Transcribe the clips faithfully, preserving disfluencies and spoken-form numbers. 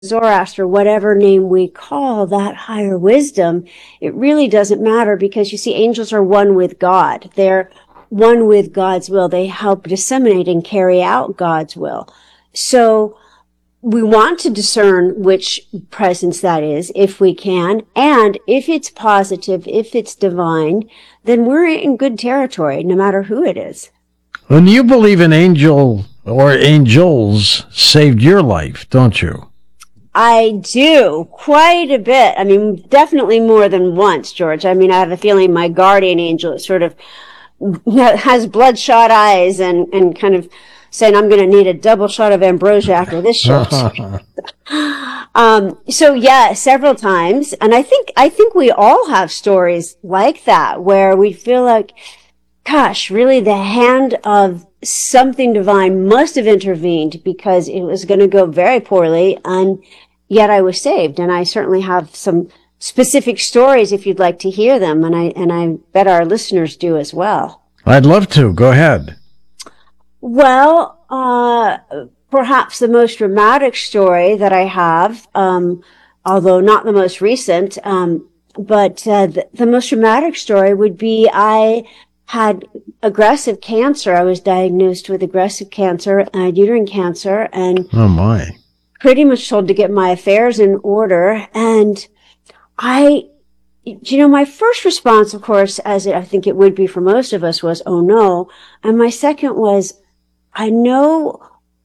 Zoroaster, whatever name we call that higher wisdom, it really doesn't matter, because you see, angels are one with God. They're one with God's will. They help disseminate and carry out God's will. So we want to discern which presence that is, if we can. And if it's positive, if it's divine, then we're in good territory, no matter who it is. And you believe an angel or angels saved your life, don't you? I do, quite a bit. I mean, definitely more than once, George. I mean, I have a feeling my guardian angel is sort of has bloodshot eyes and, and kind of saying, I'm going to need a double shot of ambrosia after this shot. um, so yeah, several times. And I think, I think we all have stories like that where we feel like, gosh, really the hand of something divine must have intervened, because it was going to go very poorly, and yet I was saved. And I certainly have some specific stories if you'd like to hear them, and I and I bet our listeners do as well. I'd love to. Go ahead. Well, uh, perhaps the most dramatic story that I have, um, although not the most recent, um, but uh, the, the most dramatic story would be I had aggressive cancer. I was diagnosed with aggressive cancer, uh, uterine cancer, and oh my, pretty much told to get my affairs in order. And I, you know, my first response, of course, as I think it would be for most of us, was, oh no. And my second was, I know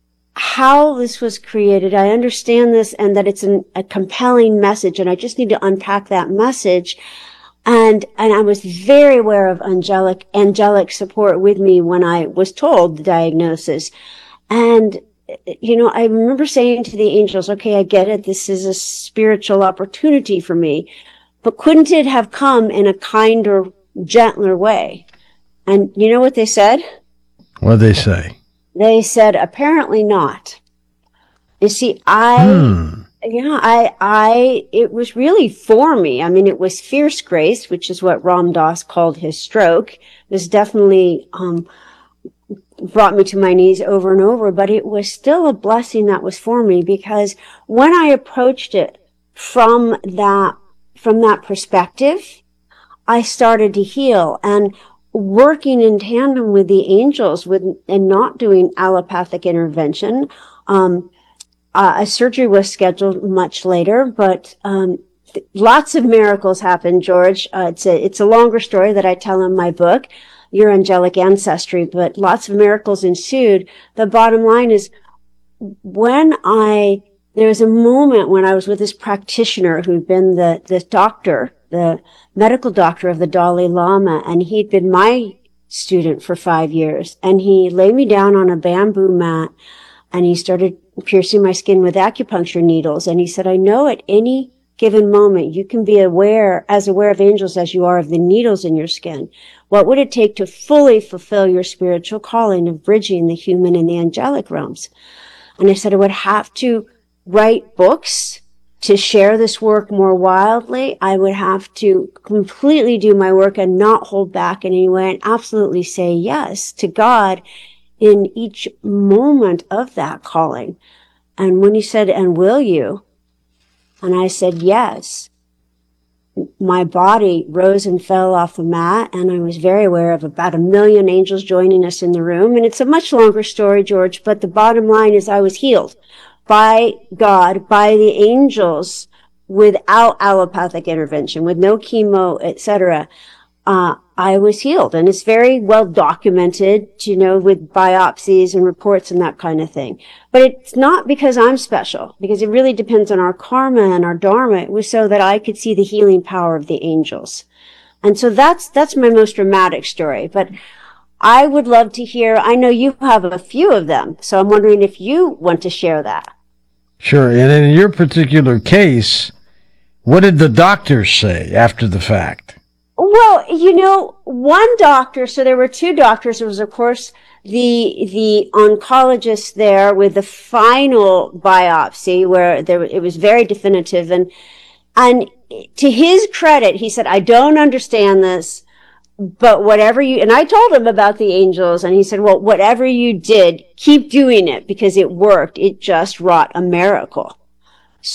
how this was created. I understand this, and that it's an, a compelling message, and I just need to unpack that message. And, and I was very aware of angelic, angelic support with me when I was told the diagnosis. And, you know, I remember saying to the angels, okay, I get it. This is a spiritual opportunity for me, but couldn't it have come in a kinder, gentler way? And you know what they said? What'd they say? They said, apparently not. You see, I, hmm. Yeah, I, I, it was really for me. I mean, it was fierce grace, which is what Ram Dass called his stroke. It was definitely, um, brought me to my knees over and over, but it was still a blessing that was for me, because when I approached it from that, from that perspective, I started to heal, and working in tandem with the angels with, and not doing allopathic intervention. Um, Uh, a surgery was scheduled much later, but um, th- lots of miracles happened, George. Uh, it's a it's a longer story that I tell in my book, Your Angelic Ancestry, but lots of miracles ensued. The bottom line is, when I there was a moment when I was with this practitioner who'd been the the doctor, the medical doctor of the Dalai Lama, and he'd been my student for five years, and he laid me down on a bamboo mat, and he started piercing my skin with acupuncture needles. And he said, I know at any given moment you can be aware, as aware of angels as you are of the needles in your skin. What would it take to fully fulfill your spiritual calling of bridging the human and the angelic realms? And I said, I would have to write books to share this work more wildly. I would have to completely do my work and not hold back in any way, and absolutely say yes to God in each moment of that calling. And when he said, and will you? And I said, yes. My body rose and fell off the mat, and I was very aware of about a million angels joining us in the room. And it's a much longer story, George, but the bottom line is I was healed by God, by the angels, without allopathic intervention, with no chemo, et cetera. Uh, I was healed, and it's very well documented, you know, with biopsies and reports and that kind of thing. But it's not because I'm special, because it really depends on our karma and our dharma. It was so that I could see the healing power of the angels. And so that's, that's my most dramatic story. But I would love to hear, I know you have a few of them, so I'm wondering if you want to share that. Sure. And in your particular case, what did the doctors say after the fact? Well, you know, one doctor, so there were two doctors. There was, of course, the, the oncologist there with the final biopsy where there, it was very definitive. And, and to his credit, he said, I don't understand this, but whatever you, and I told him about the angels, and he said, well, whatever you did, keep doing it because it worked. It just wrought a miracle.